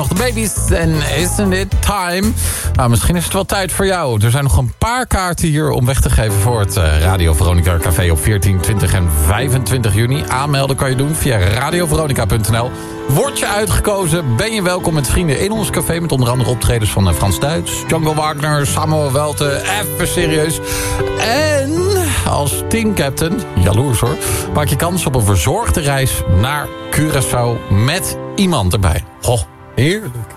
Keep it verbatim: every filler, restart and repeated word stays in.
Nog de baby's en isn't it time? Nou, misschien is het wel tijd voor jou. Er zijn nog een paar kaarten hier om weg te geven voor het uh, Radio Veronica Café op veertien, twintig en vijfentwintig juni. Aanmelden kan je doen via radio veronica punt n l. Word je uitgekozen, ben je welkom met vrienden in ons café... met onder andere optredens van uh, Frans Duits, Django Wagner, Samuel Welte, even serieus. En als teamcaptain, jaloers hoor... maak je kans op een verzorgde reis naar Curaçao met iemand erbij. Goh, heerlijk.